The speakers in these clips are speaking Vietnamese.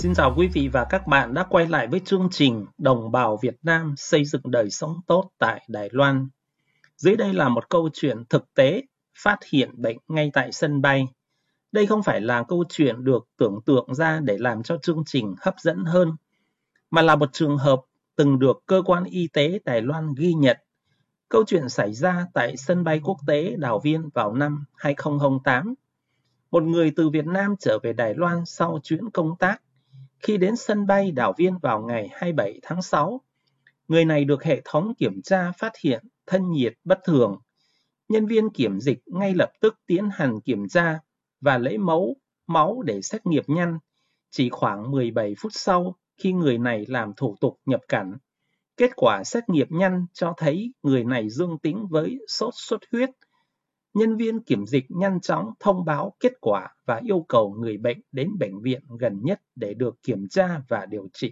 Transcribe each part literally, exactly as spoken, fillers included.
Xin chào quý vị và các bạn đã quay lại với chương trình Đồng bào Việt Nam xây dựng đời sống tốt tại Đài Loan. Dưới đây là một câu chuyện thực tế phát hiện bệnh ngay tại sân bay. Đây không phải là câu chuyện được tưởng tượng ra để làm cho chương trình hấp dẫn hơn, mà là một trường hợp từng được cơ quan y tế Đài Loan ghi nhận. Câu chuyện xảy ra tại sân bay quốc tế Đào Viên vào năm hai không không tám. Một người từ Việt Nam trở về Đài Loan sau chuyến công tác. Khi đến sân bay Đào Viên vào ngày hai mươi bảy tháng sáu, người này được hệ thống kiểm tra phát hiện thân nhiệt bất thường. Nhân viên kiểm dịch ngay lập tức tiến hành kiểm tra và lấy mẫu máu để xét nghiệm nhanh. Chỉ khoảng mười bảy phút sau, khi người này làm thủ tục nhập cảnh, kết quả xét nghiệm nhanh cho thấy người này dương tính với sốt xuất huyết. Nhân viên kiểm dịch nhanh chóng thông báo kết quả và yêu cầu người bệnh đến bệnh viện gần nhất để được kiểm tra và điều trị.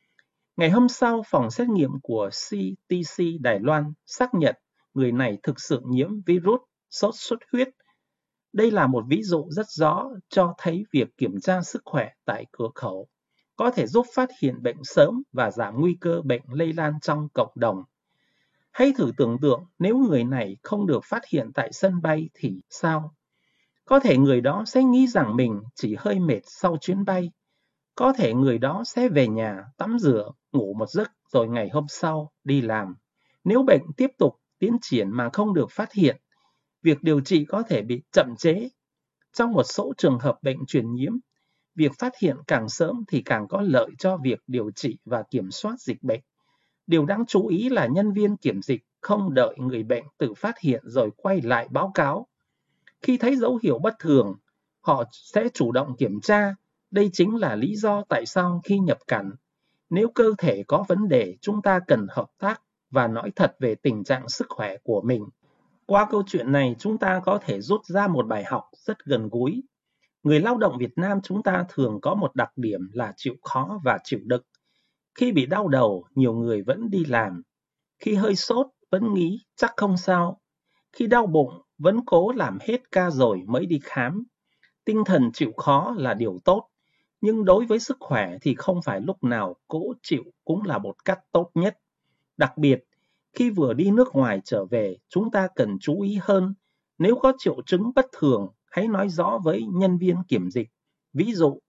Ngày hôm sau, phòng xét nghiệm của xê tê xê Đài Loan xác nhận người này thực sự nhiễm virus sốt xuất huyết. Đây là một ví dụ rất rõ cho thấy việc kiểm tra sức khỏe tại cửa khẩu có thể giúp phát hiện bệnh sớm và giảm nguy cơ bệnh lây lan trong cộng đồng. Hãy thử tưởng tượng nếu người này không được phát hiện tại sân bay thì sao? Có thể người đó sẽ nghĩ rằng mình chỉ hơi mệt sau chuyến bay. Có thể người đó sẽ về nhà, tắm rửa, ngủ một giấc rồi ngày hôm sau đi làm. Nếu bệnh tiếp tục tiến triển mà không được phát hiện, việc điều trị có thể bị chậm trễ. Trong một số trường hợp bệnh truyền nhiễm, việc phát hiện càng sớm thì càng có lợi cho việc điều trị và kiểm soát dịch bệnh. Điều đáng chú ý là nhân viên kiểm dịch không đợi người bệnh tự phát hiện rồi quay lại báo cáo. Khi thấy dấu hiệu bất thường, họ sẽ chủ động kiểm tra. Đây chính là lý do tại sao khi nhập cảnh, nếu cơ thể có vấn đề, chúng ta cần hợp tác và nói thật về tình trạng sức khỏe của mình. Qua câu chuyện này, chúng ta có thể rút ra một bài học rất gần gũi. Người lao động Việt Nam chúng ta thường có một đặc điểm là chịu khó và chịu đựng. Khi bị đau đầu, nhiều người vẫn đi làm. Khi hơi sốt, vẫn nghĩ chắc không sao. Khi đau bụng, vẫn cố làm hết ca rồi mới đi khám. Tinh thần chịu khó là điều tốt, nhưng đối với sức khỏe thì không phải lúc nào cố chịu cũng là một cách tốt nhất. Đặc biệt, khi vừa đi nước ngoài trở về, chúng ta cần chú ý hơn. Nếu có triệu chứng bất thường, hãy nói rõ với nhân viên kiểm dịch. Ví dụ,